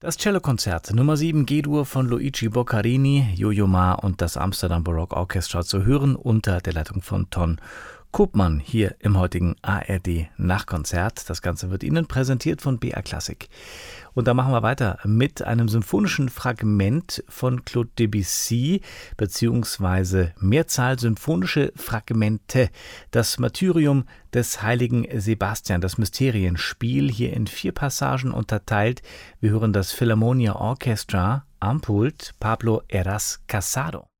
Das Cellokonzert Nummer 7 G-Dur von Luigi Boccherini, Yo-Yo Ma und das Amsterdam Baroque Orchestra zu hören unter der Leitung von Ton Koopman hier im heutigen ARD Nachkonzert. Das Ganze wird Ihnen präsentiert von BR Classic. Und da machen wir weiter mit einem symphonischen Fragment von Claude Debussy, beziehungsweise Mehrzahl symphonische Fragmente. Das Martyrium des heiligen Sebastian, das Mysterienspiel, hier in 4 Passagen unterteilt. Wir hören das Philharmonia Orchestra am Pult, Pablo Heras Casado.